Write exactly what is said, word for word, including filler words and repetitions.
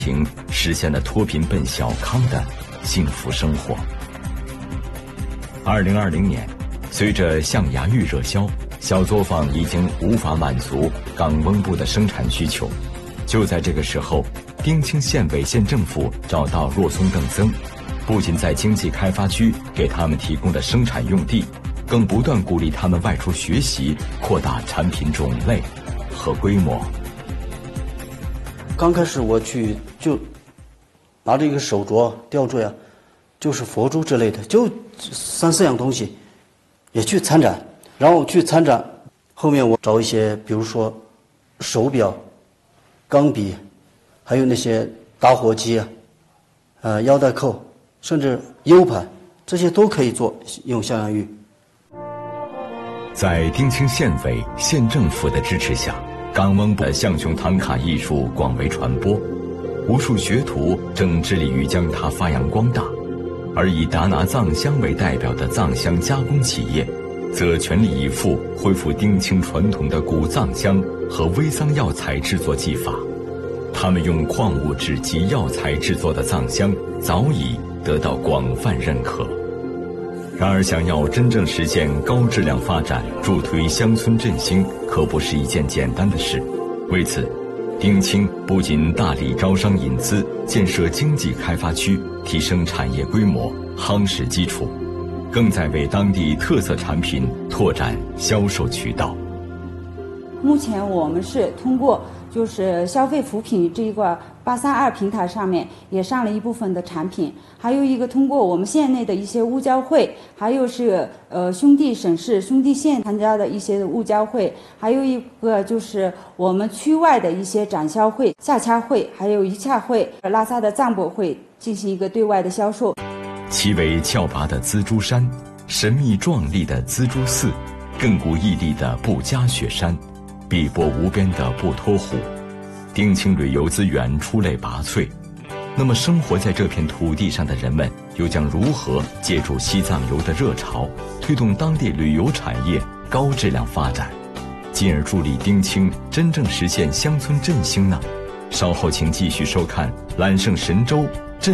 实现了脱贫奔小康的幸福生活。二零二零年，随着象牙玉热销，小作坊已经无法满足港翁部的生产需求。就在这个时候，丁青县委县政府找到若松邓增，不仅在经济开发区给他们提供了生产用地，更不断鼓励他们外出学习，扩大产品种类和规模。 刚开始我去就拿着一个手镯、吊坠啊，就是佛珠之类的，就三四样东西，也去参展。然后去参展，后面我找一些，比如说手表、钢笔，还有那些打火机啊，呃腰带扣，甚至 U 盘，这些都可以做用象牙玉。 在丁青县委、县政府的支持下，港翁的象雄唐卡艺术广为传播，无数学徒正致力于将它发扬光大，而以达拿藏香为代表的藏香加工企业，则全力以赴恢复丁青传统的古藏香和微桑药材制作技法。他们用矿物质及药材制作的藏香早已得到广泛认可。然而，想要真正实现高质量发展，助推乡村振兴，可不是一件简单的事。为此，丁青不仅大力招商引资，建设经济开发区，提升产业规模，夯实基础，更在为当地特色产品拓展销售渠道。 目前我们是通过就是消费扶贫这一块八三二平台上面也上了一部分的产品，还有一个通过我们县内的一些物交会，还有是呃兄弟省市兄弟县参加的一些物交会，还有一个就是我们区外的一些展销会、下掐会，还有一洽会、拉萨的藏博会进行一个对外的销售。 其为峭拔的资珠山、神秘壮丽的资珠寺、亘古屹立的布加雪山、碧波无边的布托湖，丁青旅游资源出类拔萃。那么生活在这片土地上的人们又将如何借助西藏游的热潮，推动当地旅游产业高质量发展，进而助力丁青真正实现乡村振兴呢？稍后请继续收看揽胜神州